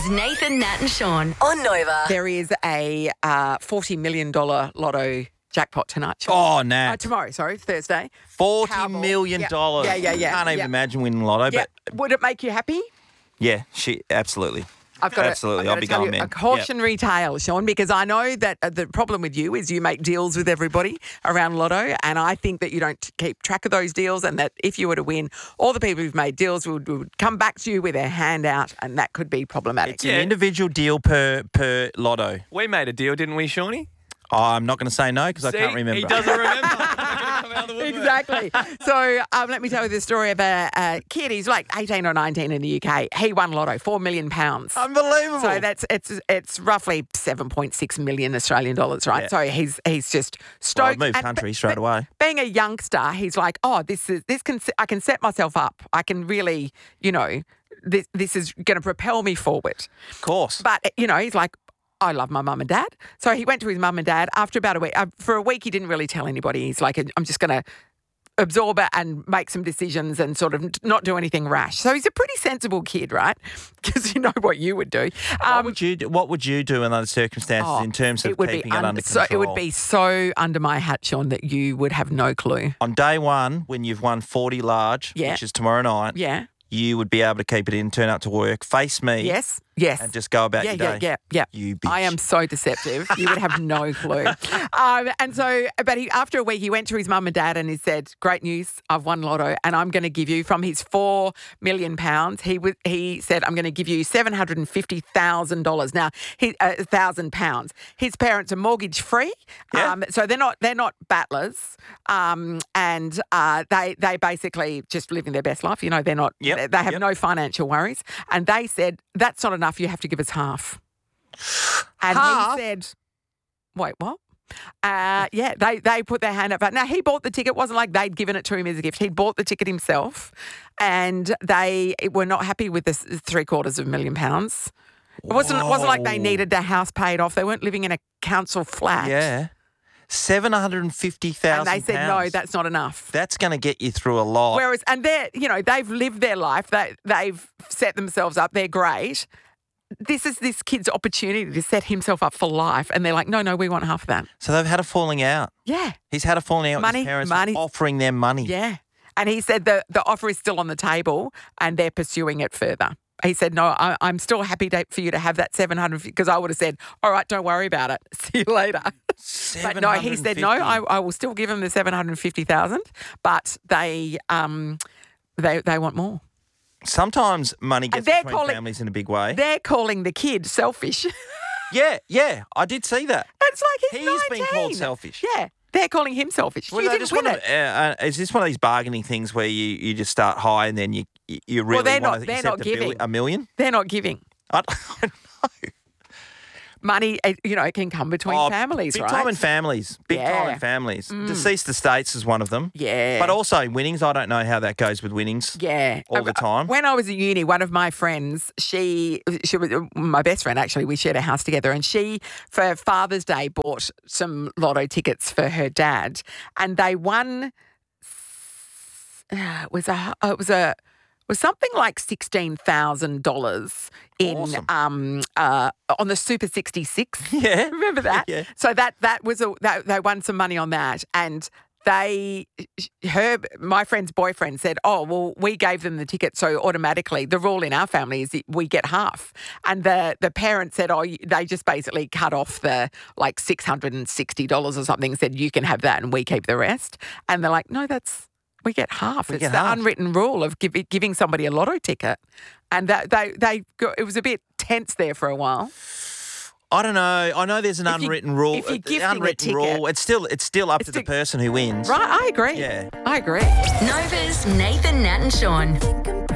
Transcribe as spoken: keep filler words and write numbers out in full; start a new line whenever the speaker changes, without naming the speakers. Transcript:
Novas Nathan, Nat and Sean on Nova.
There is a uh, forty million dollars lotto jackpot tonight. Sean.
Oh, Nat.
Uh, tomorrow, sorry, Thursday.
Forty
Powerball.
million
Yeah.
dollars.
Yeah, yeah, yeah.
Can't even
yeah.
imagine winning lotto,
Yeah.
but
Would it make you happy?
yeah, she absolutely.
I've got
Absolutely,
To,
I'll
I've
be
got to
going,
tell you
man.
a cautionary tale, Sean, because I know that uh, the problem with you is you make deals with everybody around Lotto, and I think that you don't keep track of those deals, and that if you were to win, all the people who've made deals would, would come back to you with their hand out, and that could be problematic.
It's an individual deal per per lotto.
We made a deal, didn't we, Shawnee?
Oh, I'm not going to say no because I
See,
can't remember.
He doesn't remember. Come out of the woodwork.
Exactly. So um, let me tell you the story of a, a kid. He's like eighteen or nineteen in the U K. He won Lotto, four million pounds.
Unbelievable.
So that's it's it's roughly seven point six million Australian dollars, right?
Yeah.
So he's he's just
Well,
stoked.
I'd move
And
country
b-
straight
b-
away.
Being a youngster, he's like, oh, this is this can I can set myself up. I can really, you know, this this is going to propel me forward.
Of course.
But you know, he's like, I love my mum and dad. So he went to his mum and dad after about a week. Uh, for a week, he didn't really tell anybody. He's like, I'm just going to absorb it and make some decisions and sort of not do anything rash. So he's a pretty sensible kid, right? Because you know what you would do.
what
Um,
would you do, What would you do in those circumstances
oh,
in terms of
it would
keeping
be
it
un-
under
so
control?
It would be so under my hat, Sean, that you would have no clue.
On day one, when you've won forty large,
Yeah.
which is tomorrow night,
Yeah.
you would be able to keep it in, turn up to work, face me,
Yes. Yes.
and just go about
yeah,
your
yeah,
day.
yeah, yeah.
You bitch.
I am so deceptive. You would have no clue. Um, and so, but he, after a week, he went to his mum and dad and he said, "Great news! I've won Lotto, and I'm going to give you from his four million pounds." He was, he said, "I'm going to give you seven hundred and fifty thousand dollars." Now, he a thousand pounds. His parents are mortgage free,
Yeah.
um, so they're not they're not battlers, um, and uh, they they basically just living their best life. You know, they're not.
Yep,
They have
yep.
no financial worries, and they said that's not enough. You have to give us half. And
Half?
he said, "Wait, what?" Uh, yeah, they they put their hand up. But now he bought the ticket. It wasn't like they'd given it to him as a gift. He bought the ticket himself, and they were not happy with this three quarters of a million pounds. It wasn't it wasn't like they
Whoa.
needed their house paid off. They weren't living in a council flat.
Yeah. seven hundred and fifty
And
thousand
they said, no, that's not enough.
That's going to get you through a lot.
Whereas, and they're, you know, they've lived their life. They, they've set themselves up. They're great. This is this kid's opportunity to set himself up for life. And they're like, no, no, we want half of that.
So they've had a falling out.
Yeah.
He's had a falling out
Money,
with his parents
money.
offering them money.
Yeah. And he said the, the offer is still on the table and they're pursuing it further. He said, no, I, I'm still happy to, for you to have that seven hundred because I would have said, all right, don't worry about it. See you later. But no, he said, no, I, I will still give him the seven hundred fifty thousand, but they, um, they, they want more.
Sometimes money gets
they're
between
calling-
families in a big way.
They're calling the kid selfish.
Yeah, yeah, I did see that.
It's like he's
He's been called
nineteen.
selfish.
Yeah, they're calling him selfish.
Well,
you
I
didn't
just
win
wanna-
it.
uh, uh, is this one of these bargaining things where you, you just start high and then you you- you really
they're
want
not-
to
they're
accept
not
a, billi-
giving.
a million?
They're not giving.
I don't, I don't know.
Money, eh, you know, can come between
Oh,
families,
big
right?
time in families. Big time
Yeah.
in families. Deceased estates is one of them.
Yeah.
But also winnings. I don't know how that goes with winnings.
Yeah,
all the time.
When I was at uni, one of my friends, she, she was my best friend actually. We shared a house together, and she, for Father's Day, bought some lotto tickets for her dad, and they won. Uh, it was a it was a was something like sixteen thousand dollars in
Awesome.
um uh on the Super sixty-six.
Yeah.
Remember that?
Yeah.
So that that was a that, they won some money on that, and they her my friend's boyfriend said, "Oh well, we gave them the ticket, so automatically the rule in our family is that we get half." And the the parent said, "Oh, they just basically cut off the like six hundred and sixty dollars or something. Said you can have that, and we keep the rest." And they're like, "No, that's." We get half.
We
it's
get
the
half.
unwritten rule of give, giving somebody a lotto ticket, and that they they got, it was a bit tense there for a while.
I don't know. I know there's an
If you-
unwritten rule.
if you're
uh,
gifting a
unwritten
ticket-
rule. It's still it's still up
It's
to the
still-
person who wins.
Right? I agree.
Yeah.
I agree.
Novas Nathan, Nat and Sean.